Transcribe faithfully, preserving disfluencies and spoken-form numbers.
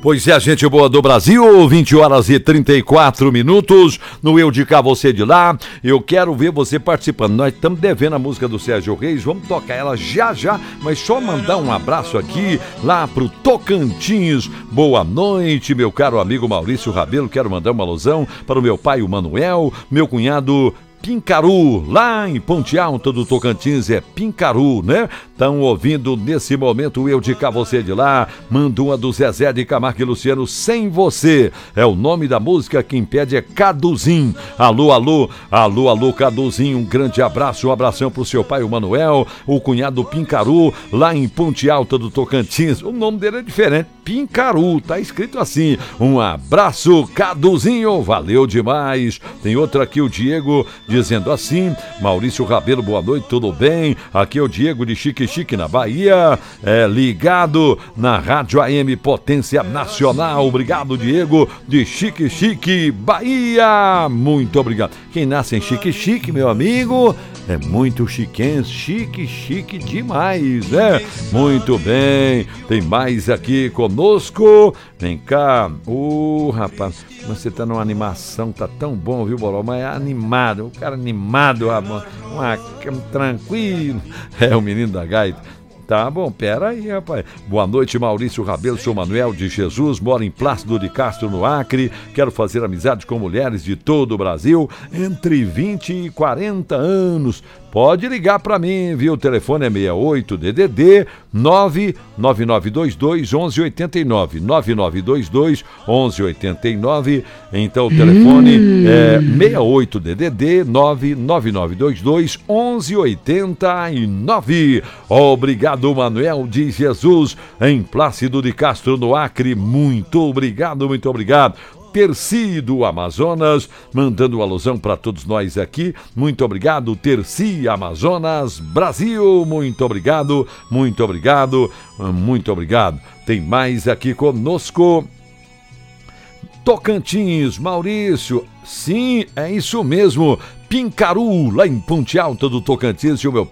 Pois é, gente boa do Brasil, vinte horas e trinta e quatro minutos, no Eu de Cá, Você de Lá. Eu quero ver você participando. Nós estamos devendo a música do Sérgio Reis, vamos tocar ela já já, mas só mandar um abraço aqui lá pro Tocantins. Boa noite, meu caro amigo Maurício Rabelo. Quero mandar uma alusão para o meu pai, o Manuel, meu cunhado Pincaru, lá em Ponte Alta do Tocantins, é Pincaru, né? Estão ouvindo nesse momento o Eu de Cá, Você de Lá. Manda uma do Zezé de Camargo e Luciano, Sem Você. É o nome da música, quem pede é Caduzinho. Alô, alô, alô, alô, Caduzinho. Um grande abraço, um abração pro seu pai, o Manuel, o cunhado Pincaru, lá em Ponte Alta do Tocantins. O nome dele é diferente, Pincaru, tá escrito assim. Um abraço, Caduzinho, valeu demais. Tem outra aqui, o Diego, dizendo assim: Maurício Rabelo, boa noite, tudo bem? Aqui é o Diego de Chique Chique, na Bahia, é, ligado na Rádio A M Potência Nacional. Obrigado, Diego de Chique Chique, Bahia. Muito obrigado. Quem nasce em Chique Chique, meu amigo, é muito chiquense, chique, chique demais, né? Muito bem, tem mais aqui conosco. Vem cá, ô, rapaz, você tá numa animação, tá tão bom, viu, Boló? Mas é animado, o cara animado, rapaz, uma, tranquilo. É o menino da gaita. Tá bom, pera aí, rapaz. Boa noite, Maurício Rabelo, sou Manuel de Jesus, moro em Plácido de Castro, no Acre. Quero fazer amizade com mulheres de todo o Brasil, entre vinte e quarenta anos. Pode ligar pra mim, viu? O telefone é sessenta e oito D D D nove nove nove dois dois um um oito nove, nove nove dois dois um um oito nove. Então o telefone hum. é sessenta e oito D D D nove nove nove dois dois um um oito nove. Obrigado, Manuel de Jesus, em Plácido de Castro, no Acre. Muito obrigado, muito obrigado. Terci do Amazonas, mandando alusão para todos nós aqui. Muito obrigado, Terci, Amazonas, Brasil. Muito obrigado, muito obrigado, muito obrigado. Tem mais aqui conosco. Tocantins, Maurício. Sim, é isso mesmo. Pincaru, lá em Ponte Alta do Tocantins, e o meu